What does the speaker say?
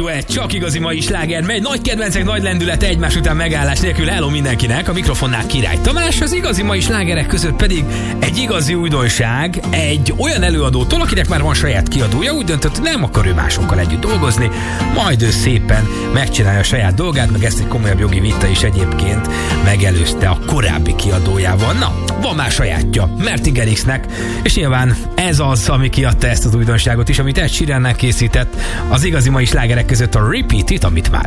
duett, csak igazi mai sláger, megy nagy kedvencek, nagy lendület, egymás után megállás nélkül. Hello mindenkinek, a mikrofonnál Király Tamás, az igazi mai slágerek között pedig egy igazi újdonság, egy olyan előadótól, akinek már van saját kiadója, úgy döntött, hogy nem akar ő másokkal együtt dolgozni, majd ő szépen megcsinálja a saját dolgát, meg ezt egy komolyabb jogi vita is egyébként megelőzte a korábbi kiadójával. Na, van már sajátja, Martin Garrixnek, és nyilván ez az, ami kiadta ezt az újdonságot is, amit Ed Sheerannek készített, az igazi mai slágerek között a Repeat It, amit már